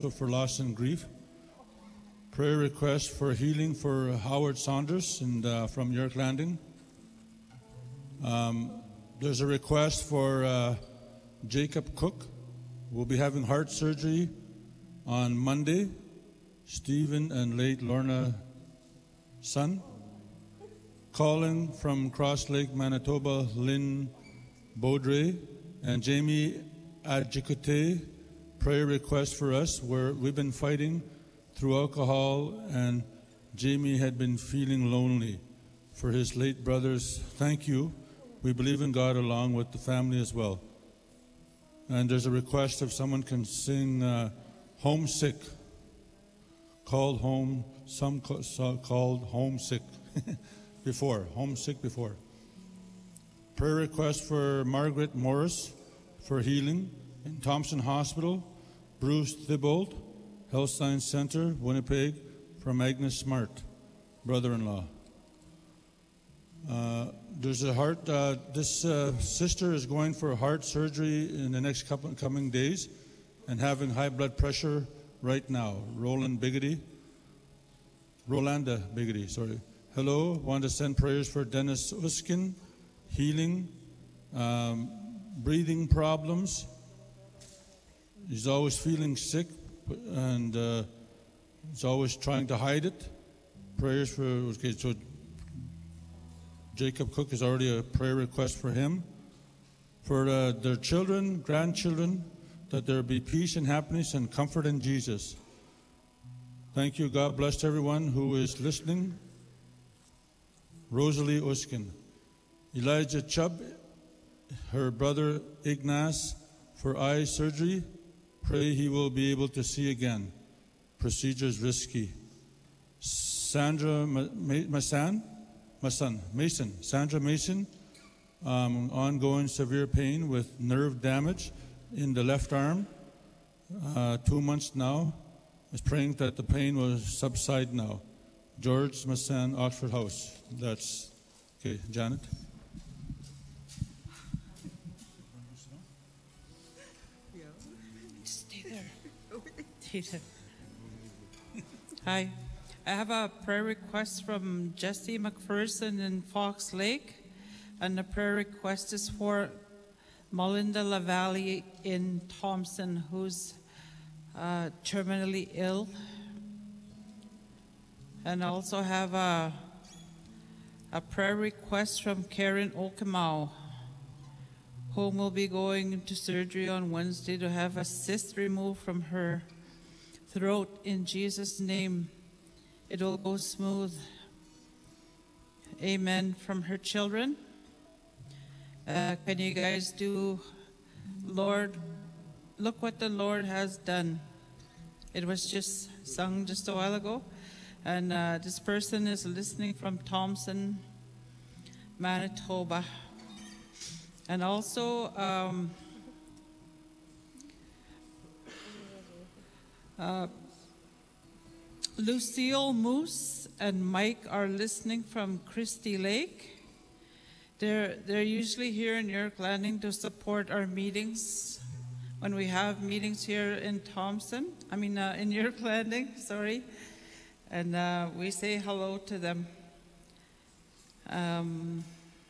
for loss and grief. Prayer request for healing for Howard Saunders and from York Landing. There's a request for Jacob Cook. We'll be having heart surgery on Monday. Stephen and late Lorna son. Calling from Cross Lake, Manitoba, Lynn Baudry and Jamie Adjicute. Prayer request for us where we've been fighting through alcohol and Jamie had been feeling lonely for his late brothers. Thank you. We believe in God along with the family as well. And there's a request if someone can sing Homesick, called home, some called Homesick before, Homesick before. Prayer request for Margaret Morris for healing in Thompson Hospital. Bruce Thibault, Health Science Center, Winnipeg, from Agnes Smart, brother-in-law. There's a heart, this sister is going for heart surgery in the next coming days and having high blood pressure right now. Rolanda Biggity, sorry. Hello, want to send prayers for Dennis Uskin, healing, breathing problems. He's always feeling sick and he's always trying to hide it. Prayers for, okay, so Jacob Cook is already a prayer request for him. For their children, grandchildren, that there be peace and happiness and comfort in Jesus. Thank you. God bless everyone who is listening. Rosalie Uskin. Elijah Chubb, her brother Ignace, for eye surgery. Pray he will be able to see again. Procedure is risky. Sandra Mason, Sandra Mason, ongoing severe pain with nerve damage in the left arm. 2 months now. Is praying that the pain will subside now. George Massan, Oxford House. That's okay. Janet. Hi, I have a prayer request from Jesse McPherson in Fox Lake, and the prayer request is for Melinda LaValle in Thompson, who's terminally ill. And I also have a prayer request from Karen Okemau, whom will be going into surgery on Wednesday to have a cyst removed from her throat. In Jesus' name, it will go smooth. Amen. From her children. Can you guys do, Lord, look what the Lord has done. It was just sung just a while ago. And this person is listening from Thompson, Manitoba. And also, Lucille Moose and Mike are listening from Christie Lake. They're usually here in York Landing to support our meetings when we have meetings here in Thompson. In York Landing, sorry. And we say hello to them. And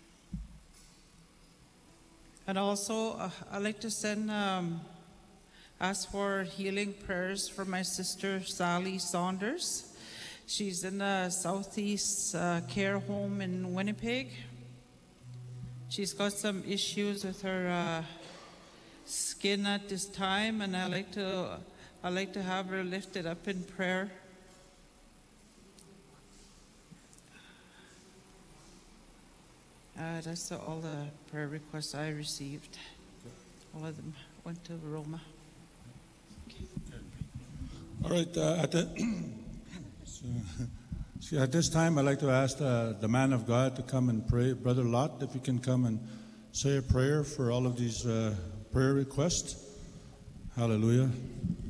also, I'd like to ask for healing prayers for my sister, Sally Saunders. She's in the Southeast Care Home in Winnipeg. She's got some issues with her skin at this time, and I'd like to have her lifted up in prayer. That's all the prayer requests I received. All of them went to Roma. Okay. All right. At this time, I'd like to ask the man of God to come and pray. Brother Lot, if you can come and say a prayer for all of these prayer requests. Hallelujah.